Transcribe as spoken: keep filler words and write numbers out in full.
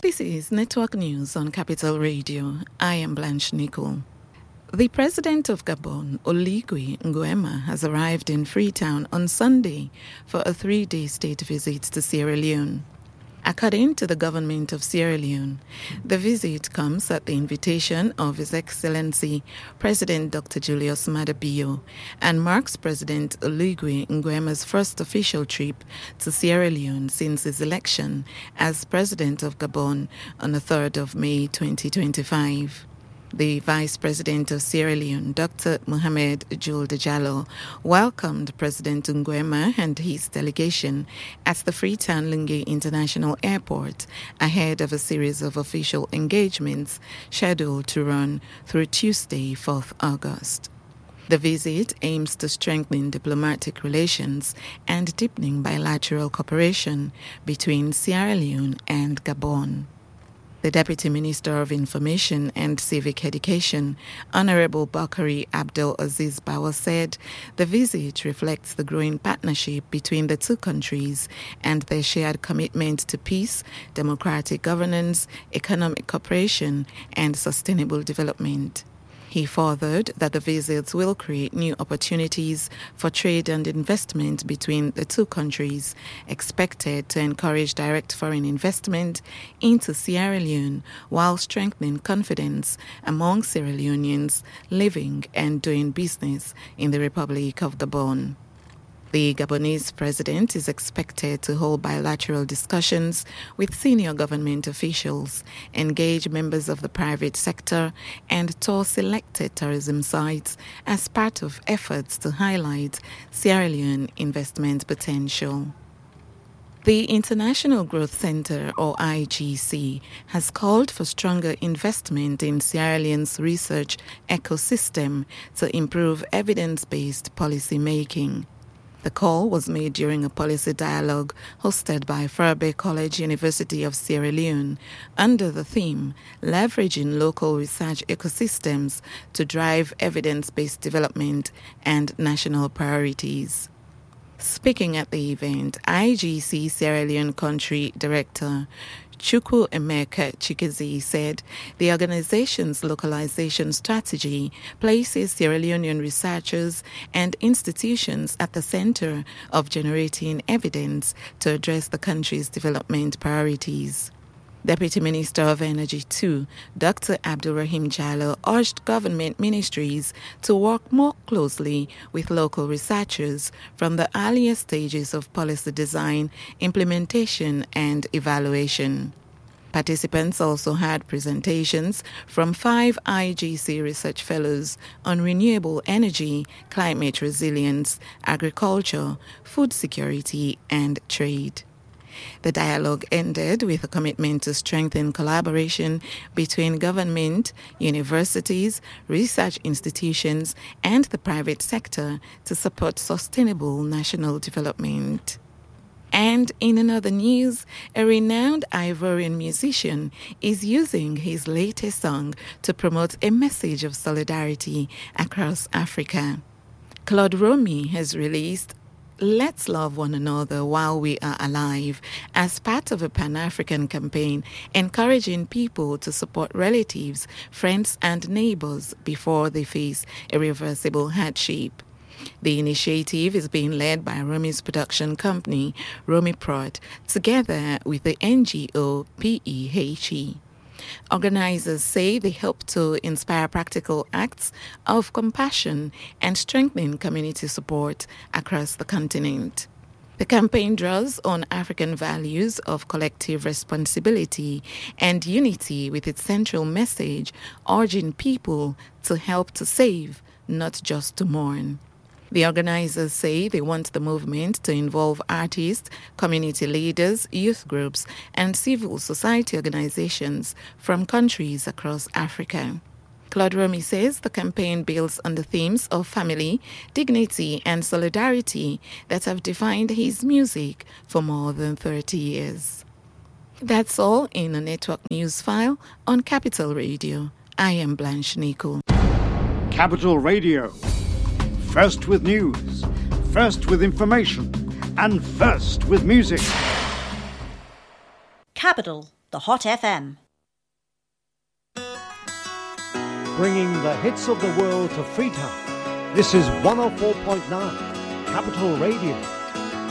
This is Network News on Capital Radio. I am Blanche Nicole. The President of Gabon, Oligui Nguema, has arrived in Freetown on Sunday for a three-day state visit to Sierra Leone. According to the government of Sierra Leone, the visit comes at the invitation of His Excellency President Doctor Julius Maada Bio and marks President Oligui Nguema's first official trip to Sierra Leone since his election as President of Gabon on the third of May twenty twenty-five. The Vice President of Sierra Leone, Doctor Mohamed Jules Diallo, welcomed President Nguema and his delegation at the Freetown Lungi International Airport ahead of a series of official engagements scheduled to run through Tuesday, fourth of August. The visit aims to strengthen diplomatic relations and deepening bilateral cooperation between Sierra Leone and Gabon. The Deputy Minister of Information and Civic Education, Honorable Bakari Abdel Aziz Bawa, said the visit reflects the growing partnership between the two countries and their shared commitment to peace, democratic governance, economic cooperation, and sustainable development. He furthered that the visits will create new opportunities for trade and investment between the two countries, expected to encourage direct foreign investment into Sierra Leone while strengthening confidence among Sierra Leoneans living and doing business in the Republic of Gabon. The Gabonese president is expected to hold bilateral discussions with senior government officials, engage members of the private sector, and tour selected tourism sites as part of efforts to highlight Sierra Leone investment potential. The International Growth Center, or I G C, has called for stronger investment in Sierra Leone's research ecosystem to improve evidence-based policy making. The call was made during a policy dialogue hosted by Furbe College, University of Sierra Leone, under the theme Leveraging Local Research Ecosystems to Drive Evidence-Based Development and National Priorities. Speaking at the event, I G C Sierra Leone Country Director Chukwu Emeka Chikezi said the organization's localization strategy places Sierra Leonean researchers and institutions at the center of generating evidence to address the country's development priorities. Deputy Minister of Energy too, Doctor Abdulrahim Jallo, urged government ministries to work more closely with local researchers from the earliest stages of policy design, implementation, and evaluation. Participants also had presentations from five I G C research fellows on renewable energy, climate resilience, agriculture, food security, and trade. The dialogue ended with a commitment to strengthen collaboration between government, universities, research institutions, and the private sector to support sustainable national development. And in another news, a renowned Ivorian musician is using his latest song to promote a message of solidarity across Africa. Claude Romy has released Let's Love One Another While We Are Alive as part of a Pan-African campaign encouraging people to support relatives, friends, and neighbors before they face irreversible hardship. The initiative is being led by Romy's production company, Romy Prod, together with the N G O P E H E. Organizers say they hope to inspire practical acts of compassion and strengthen community support across the continent. The campaign draws on African values of collective responsibility and unity with its central message urging people to help to save, not just to mourn. The organizers say they want the movement to involve artists, community leaders, youth groups, and civil society organizations from countries across Africa. Claude Romy says the campaign builds on the themes of family, dignity, and solidarity that have defined his music for more than thirty years. That's all in a Network News File on Capital Radio. I am Blanche Nicole. Capital Radio. First with news, first with information, and first with music. Capital The Hot F M. Bringing the hits of the world to Freetown. This is one oh four point nine Capital Radio.